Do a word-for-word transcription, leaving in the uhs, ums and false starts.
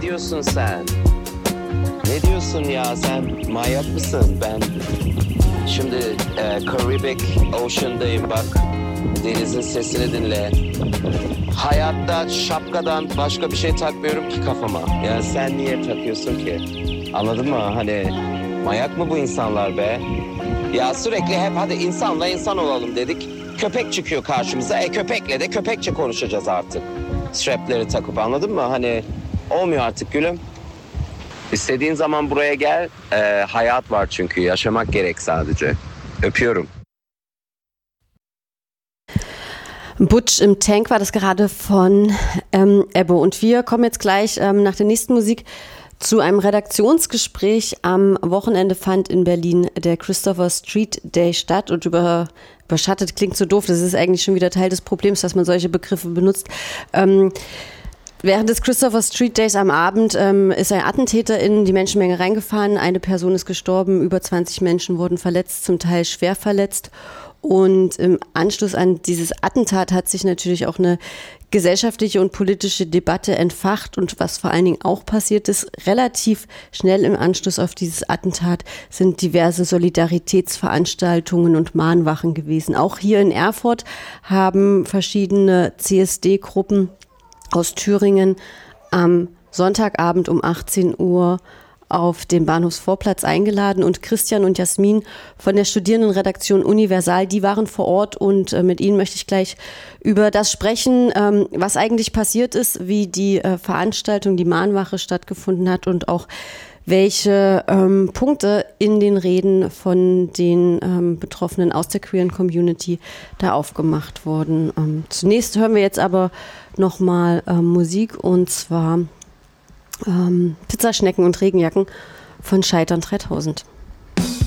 diyorsun sen? Ne diyorsun ya sen? Manyak mısın? Ben şimdi e, Caribbean Ocean'dayım bak. Denizin sesini dinle. Hayatta şapkadan başka bir şey takmıyorum ki kafama. Ya sen niye takıyorsun ki? Anladın mı? Hani manyak mı bu insanlar be? Ya sürekli hep hadi insanla insan olalım dedik. Köpek çıkıyor karşımıza. E köpekle de köpekçe konuşacağız artık. Strapleri takıp anladın mı? Hani olmuyor artık gülüm. İstediğin zaman buraya gel. E, hayat var çünkü. Yaşamak gerek sadece. Öpüyorum. Butch im Tank war das gerade von ähm, Ebbo. Und wir kommen jetzt gleich ähm, nach der nächsten Musik zu einem Redaktionsgespräch. Am Wochenende fand in Berlin der Christopher Street Day statt und über, überschattet klingt so doof. Das ist eigentlich schon wieder Teil des Problems, dass man solche Begriffe benutzt. Ähm, Während des Christopher Street Days am Abend ähm, ist ein Attentäter in die Menschenmenge reingefahren. Eine Person ist gestorben, über zwanzig Menschen wurden verletzt, zum Teil schwer verletzt. Und im Anschluss an dieses Attentat hat sich natürlich auch eine gesellschaftliche und politische Debatte entfacht. Und was vor allen Dingen auch passiert ist, relativ schnell im Anschluss auf dieses Attentat sind diverse Solidaritätsveranstaltungen und Mahnwachen gewesen. Auch hier in Erfurt haben verschiedene C S D-Gruppen aus Thüringen am Sonntagabend um achtzehn Uhr auf den Bahnhofsvorplatz eingeladen und Christian und Jasmin von der Studierendenredaktion Universal, die waren vor Ort und äh, mit ihnen möchte ich gleich über das sprechen, ähm, was eigentlich passiert ist, wie die äh, Veranstaltung, die Mahnwache stattgefunden hat und auch welche ähm, Punkte in den Reden von den ähm, Betroffenen aus der queeren Community da aufgemacht wurden. Ähm, zunächst hören wir jetzt aber nochmal äh, Musik und zwar ähm, Pizzaschnecken und Regenjacken von Scheitern dreitausend.